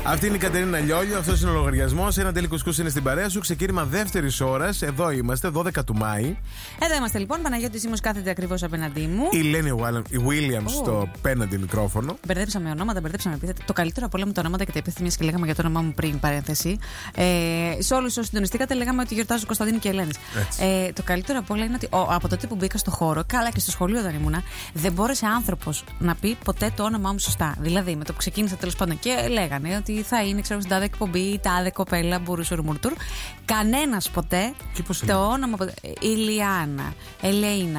Αυτή είναι η Κατερίνα Λιόλιο, αυτός είναι ο λογαριασμός. Ένα τέλει κουσκούς είναι στην παρέα σου. Ξεκίνημα δεύτερης ώρας. Εδώ είμαστε, 12 του Μάη. Εδώ είμαστε λοιπόν. Παναγιώτης Σίμος κάθεται ακριβώς απέναντί μου. Η Λένι Williams στο πέναντι μικρόφωνο. Μπερδέψαμε ονόματα, μπερδέψαμε επίθετα. Το καλύτερο από όλα με τα ονόματα και τα επίθετα, μιας και λέγαμε για το όνομά μου πριν, παρένθεση. Σε όλους όσους συντονιστήκατε, λέγαμε ότι γιορτάζουν Κωνσταντίνη και Ελένης. Το καλύτερο από όλα είναι ότι από τότε που μπήκα στο χώρο, καλά και στο σχολείο όταν ήμουνα, δεν μπόρεσε άνθρωπος να πει ποτέ το όνομά μου σωστά. Δηλαδή, με το που ξεκίνησα τέλος πάντων και λέγανε ότι θα είναι, ξέρω, στην τάδε εκπομπή ή τάδε κοπέλα, μπορούσε ρουμουρτούρ. Κανένας ποτέ το όνομα. Ηλιάνα, Ελέινα.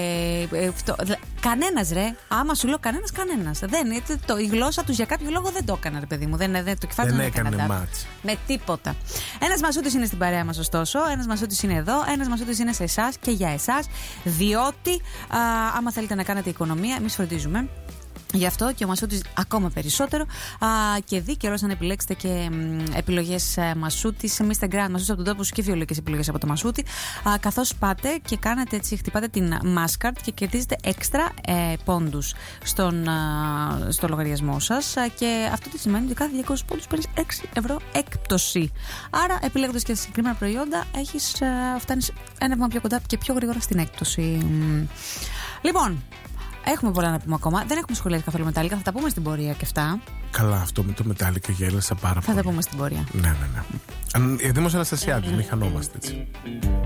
Κανένας ρε. Άμα σου λέω κανένας. Η γλώσσα τους για κάποιο λόγο δεν το έκανα, ρε παιδί μου. Το κεφάλι δεν έκανε μάτς. Με τίποτα. Ένας Μασούτης είναι στην παρέα μας, ωστόσο. Ένας Μασούτης είναι εδώ. Ένας Μασούτης είναι σε εσάς και για εσάς. Διότι άμα θέλετε να κάνετε οικονομία, εμείς φροντίζουμε. Γι' αυτό και ο Μασούτης ακόμα περισσότερο. Και δει καιρός να επιλέξετε και επιλογές Μασούτης. Εμείς Instagram Μασούτης από τον τόπο σου και βιολογικές επιλογές από το Μασούτη. Καθώς πάτε και κάνετε έτσι, χτυπάτε την Maskart και κερδίζετε έξτρα πόντους στο λογαριασμό σας. Και αυτό τι σημαίνει ότι κάθε 200 πόντους παίρνεις 6 ευρώ έκπτωση. Άρα, επιλέγοντας και συγκεκριμένα προϊόντα, φτάνεις ένα βήμα πιο κοντά και πιο γρήγορα στην έκπτωση. Λοιπόν. Έχουμε πολλά να πούμε ακόμα. Δεν έχουμε σχολιάσει καθόλου Μετάλλικα. Θα τα πούμε στην πορεία και αυτά. Καλά, αυτό με το Μετάλλικα γέλασα πάρα πολύ. Θα τα πούμε στην πορεία. Ναι. Δήμος Αναστασιάδης, μην χανόμαστε έτσι.